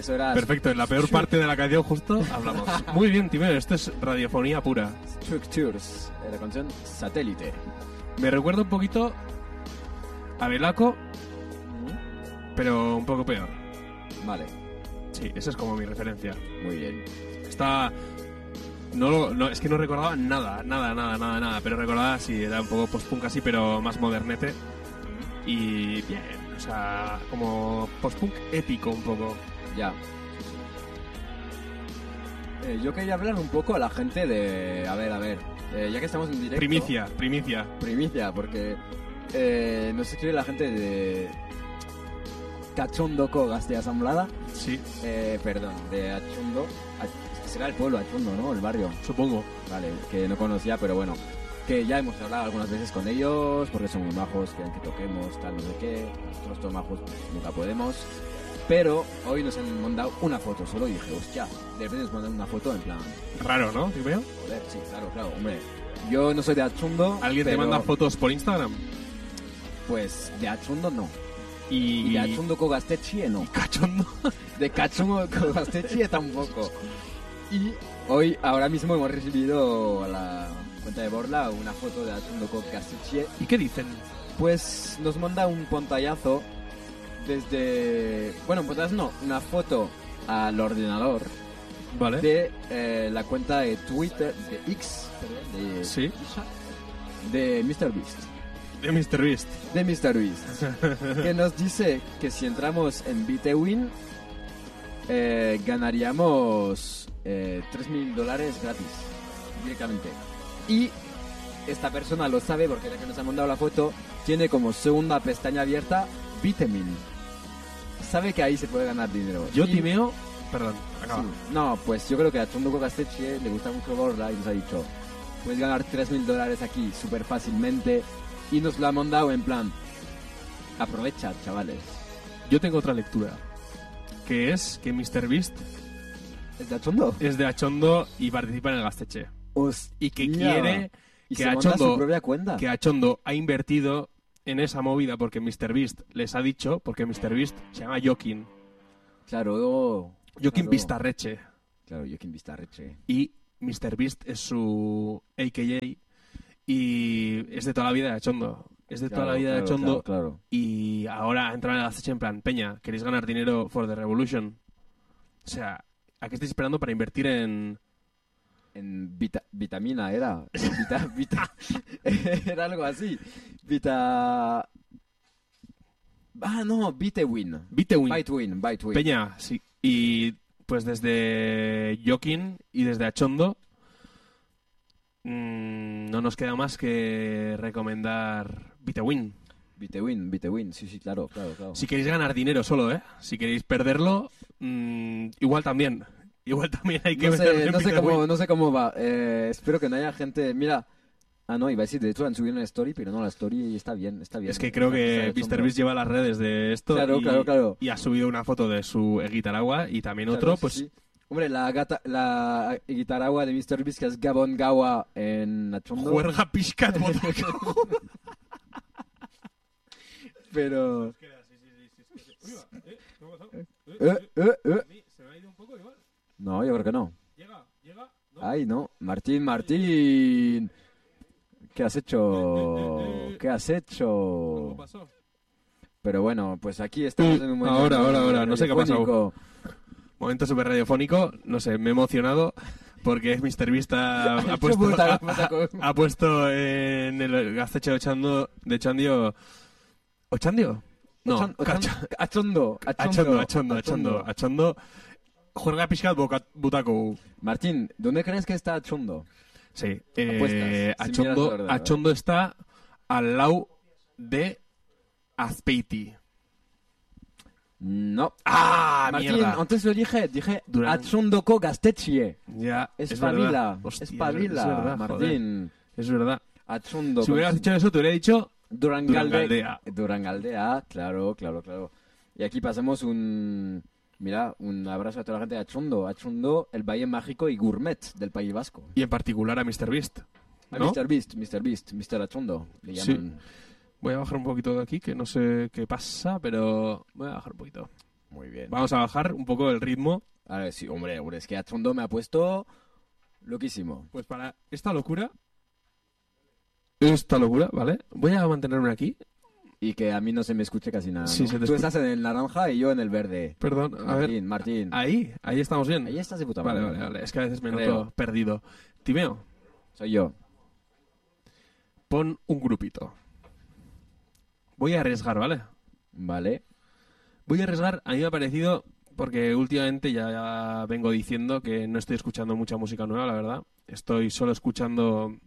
eso era... Perfecto, en la peor parte de la canción justo hablamos. Muy bien, Timeo, esto es radiofonía pura. Structures, la canción Satélite. Me recuerda un poquito a Belaco, pero un poco peor. Vale, Sí, esa es como mi referencia. muy bien. Está... No, es que no recordaba nada, pero recordaba, sí, era un poco post-punk así, pero más modernete. Y bien, o sea, como post-punk épico un poco. Ya. Yo quería hablar un poco a la gente de... A ver, ya que estamos en directo... Primicia. Porque nos escribe la gente de... Cachondoko Gazte Asamblada. Sí, Perdón, de Achondo. Será el pueblo Achondo, ¿no? El barrio. supongo. Vale, que no conocía, pero bueno. Que ya hemos hablado algunas veces con ellos, porque son muy majos, quieren que toquemos, tal, no sé qué. Nosotros todos majos pues, nunca podemos. Pero hoy nos han mandado una foto solo y dije, hostia, de repente nos mandan una foto en plan... Raro, ¿no, Timeo? Joder, sí, claro, hombre. Yo no soy de Achondo. ¿Alguien te pero, manda fotos por Instagram? Pues de Achondo no. Y Y de Achondo Gaztetxie no. cachondo. De Cachondo Gaztetxie tampoco. Y hoy, ahora mismo hemos recibido a la cuenta de Borla una foto de Achondo Gaztetxie. ¿Y qué dicen? Pues nos manda un pantallazo desde... Bueno, un pantallazo no, una foto al ordenador Vale. de la cuenta de Twitter, de X, perdón, Sí. de MrBeast. De MrBeast. De MrBeast. Que nos dice que si entramos en Bitewin ganaríamos $3,000 gratis directamente. Y esta persona lo sabe porque la que nos ha mandado la foto tiene como segunda pestaña abierta Bitemin. Sabe que ahí se puede ganar dinero. Yo, Y- Timeo... Perdón, acaba. Sí. No, pues yo creo que a Chondo Gaztetxie le gusta mucho Borla y nos ha dicho, puedes ganar $3,000 aquí súper fácilmente, y nos lo ha mandado en plan, aprovecha, chavales. Yo tengo otra lectura, que es que MrBeast ¿Es de Achondo? es de Achondo y participa en el Gasteche. Y que quiere y que se monta Achondo- su propia cuenta. que Achondo ha invertido en esa movida porque MrBeast les ha dicho, porque MrBeast se llama Joaquín Claro, claro. Vistarreche, Claro, Joaquín Vistarreche. y MrBeast es su AKA y es de toda la vida de Achondo. Es de toda la vida de Achondo. Claro. Y ahora entra en el Gasteche en plan, Peña, ¿queréis ganar dinero for the revolution? O sea, ¿a qué estáis esperando para invertir en...? En vitamina era. Era algo así. No, Bitewin. Bitewin. Bitewin. Peña, sí. Y pues desde Joaquín y desde Achondo no nos queda más que recomendar Bitewin. Bitewin, sí, claro. Si queréis ganar dinero solo, ¿eh? Si queréis perderlo, igual también. Igual también hay que meterle en Bitewin. No sé cómo va. Espero que no haya gente. Mira. Ah, no, iba a decir, de hecho han subido una story, pero no, la story está bien. Es que creo que MrBeast lleva las redes de esto Claro. y ha subido una foto de su guitaragua y también Claro, otro, sí, pues sí. Hombre, la guitarra de MrBeast, que es Gabon Gawa en Achondo. juerga piscat botaco. Pero... ¿Se me ha ido un poco igual? No, yo creo que no. ¿Llega? ¿No? Ay, no. Martín. ¿Qué has hecho? ¿Algo pasó? Pero bueno, pues aquí estamos en un momento... Ahora, no sé qué ha pasado. radiofónico. Momento súper radiofónico, no sé, me he emocionado porque MrBeast ha puesto en el Gasteche de Chandio... ¿Ochandio? No, Achondo. Achondo. Juerga piscat botaco. Martín, ¿dónde crees que está Achondo? Sí, Apuestas, sin mirar su ordenador. Achondo está al lado de Azpeiti. No. ¡Ah, Martín, mierda! antes lo dije Durán. Achondoko Gaztetxie. Ya, Espabila, Hostia, espabila, es verdad, Martín. joder, es verdad. Achondo. Si hubieras dicho eso, te hubiera dicho Durangaldea. Durangaldea, claro. Y aquí pasamos un abrazo a toda la gente de Achondo. Achondo, el Valle Mágico y Gourmet del País Vasco. y en particular a MrBeast, A ¿no? MrBeast, Mr. Achondo, le llaman. Voy a bajar un poquito de aquí, que no sé qué pasa, pero voy a bajar un poquito. Muy bien. Vamos a bajar un poco el ritmo. A ver, sí, hombre, es que Achondo me ha puesto loquísimo. Pues para esta locura, ¿vale? Voy a mantenerme aquí. Y que a mí no se me escuche casi nada. Sí, ¿no? se te Tú escucha. estás en el naranja y yo en el verde. Perdón, a ver. Martín. Ahí estamos bien. Ahí estás de puta Vale, madre. vale. Es que a veces me Creo. noto perdido. Timeo, Soy yo. pon un grupito. Voy a arriesgar, ¿vale? Vale. Voy a arriesgar, a mí me ha parecido, porque últimamente ya vengo diciendo que no estoy escuchando mucha música nueva, la verdad. Estoy solo escuchando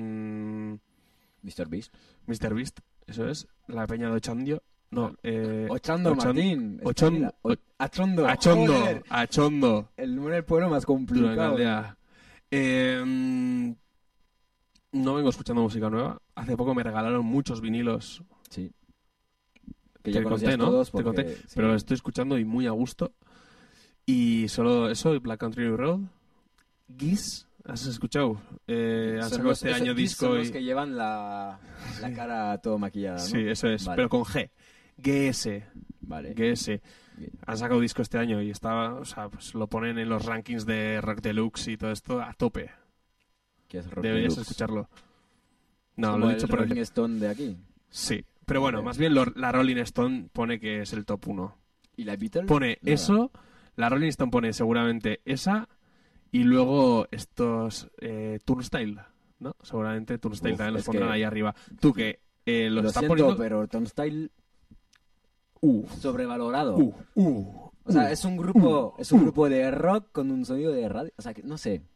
Mr. Beast. Mr. Beast, eso es, La Peña de Ochandio. No, Ochondo, Martín. Ochondo. Achondo. Achondo. Joder. Achondo. El nombre del pueblo más Durante la complicado. aldea. No vengo escuchando música nueva. Hace poco me regalaron muchos vinilos. Sí. Que Te ya conté, conocías ¿no? todos Te porque... conté. sí. Pero lo estoy escuchando y muy a gusto. Y solo eso, y Black Country Road. Giz, ¿has escuchado? Han Son sacado los- este esos año Kiss son disco los y... que llevan la cara todo maquillada, ¿no? Sí, eso es, Vale. pero con G. GS. Vale. GS. Han sacado disco este año y está, o sea, pues lo ponen en los rankings de Rock Deluxe y todo esto a tope. Que es Rock Deberías Deluxe. escucharlo. No, Como lo he dicho el por Rolling el... Stone de aquí. Sí, pero bueno, Vale. más bien la Rolling Stone pone que es el top 1. ¿Y la Beatles? Pone Nada. eso, la Rolling Stone pone seguramente esa y luego estos Turnstile, ¿no? Seguramente Turnstile Uf, también los es pondrán que- ahí arriba. Tú que los Lo están siento, poniendo... pero Turnstile Uh, sobrevalorado. uh. O sea, es un grupo de rock con un sonido de radio. O sea, que no sé.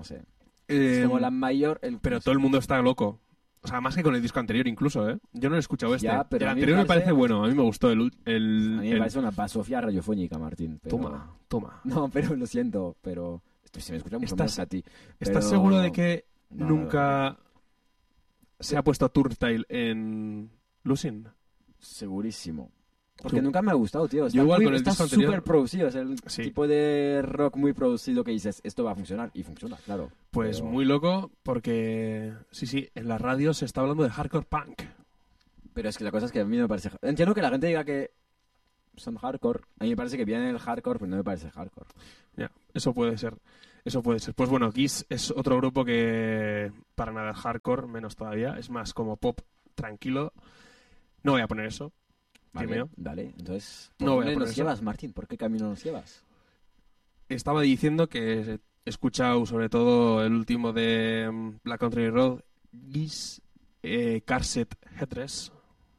Es como la mayor... Pero todo el mundo está loco. O sea, más que con el disco anterior incluso, ¿eh? Yo no he escuchado este. Ya, pero el a mí anterior me me parece parece- bueno, a mí me gustó el... A mí me parece una basofia radiofónica, Martín. Pero... Toma. No, pero lo siento, pero... Esto se me escucha mucho ¿Estás- más a ti. ¿Estás pero- seguro de que No, nunca se ha puesto Turnstile en Lucin? Segurísimo. Porque Tú. nunca me ha gustado, tío. Yo igual con el está disco anterior- súper producido. Es el Sí. tipo de rock muy producido que dices, esto va a funcionar. Y funciona, claro. Pues Pero- muy loco porque, sí, en la radio se está hablando de hardcore punk. Pero es que la cosa es que a mí no me parece... Entiendo que la gente diga que son hardcore. A mí me parece que viene el hardcore, pero no me parece hardcore. Ya, eso puede ser. Pues bueno, Kiss es otro grupo que para nada es hardcore, menos todavía. Es más como pop tranquilo. No voy a poner eso. Vale, Timeo. dale. Entonces, No ¿por voy a dónde poner nos eso. llevas, Martín? ¿Por qué camino nos llevas? Estaba diciendo que he escuchado sobre todo el último de Black Country Road, Giz, Carset Headrest.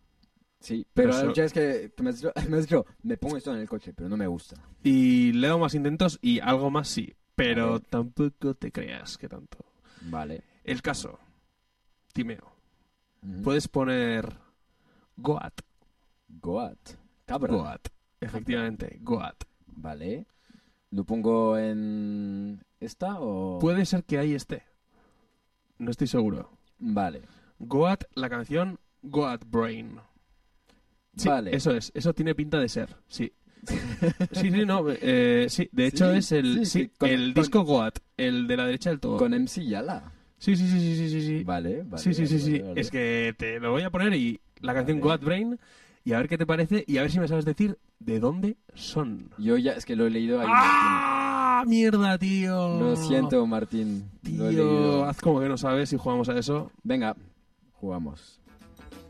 Sí, pero Eso- ya es que me has dicho, me pongo esto en el coche, pero no me gusta. Y le he dado más intentos y algo más sí, pero Vale. tampoco te creas que tanto. Vale. El caso, Timeo, Ujú. puedes poner Goat. Goat. Cabra. Goat, efectivamente, Goat. Vale. ¿Lo pongo en esta o...? Puede ser que ahí esté. No estoy seguro. Vale. Goat, la canción Goat Brain. Sí, Vale. eso es. Eso tiene pinta de ser, sí. Sí, no. Sí, de hecho Sí, es el, sí, sí, sí, con- el con- disco Goat, el de la derecha del todo. Con MC Yala. Sí. Sí. Vale, vale. Sí. vale, vale. Es que te lo voy a poner y la canción Vale. Goat Brain y a ver qué te parece y a ver si me sabes decir de dónde son. Yo ya, es que lo he leído ahí. ¡Ah! ¡Mierda, tío! Martín. Lo siento, Martín. Lo he Tío, leído. haz como que no sabes si jugamos a eso. Venga, jugamos.